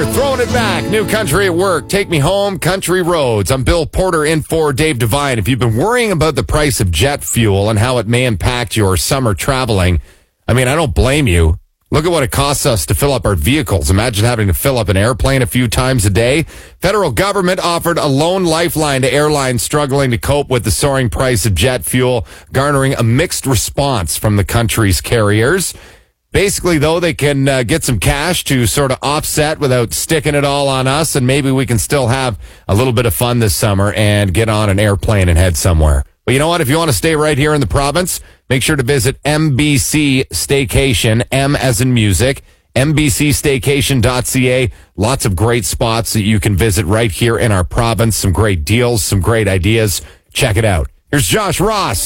throwing it back. New Country at Work. Take me home, country roads. I'm Bill Porter in for Dave Devine. If you've been worrying about the price of jet fuel and how it may impact your summer traveling, I don't blame you. Look at what it costs us to fill up our vehicles. Imagine having to fill up an airplane a few times a day. Federal government offered a loan lifeline to airlines struggling to cope with the soaring price of jet fuel, garnering a mixed response from the country's carriers. Basically, though, they can get some cash to sort of offset without sticking it all on us, and maybe we can still have a little bit of fun this summer and get on an airplane and head somewhere. But you know what? If you want to stay right here in the province, make sure to visit MBC Staycation, M as in music, mbcstaycation.ca. Lots of great spots that you can visit right here in our province. Some great deals, some great ideas. Check it out. Here's Josh Ross.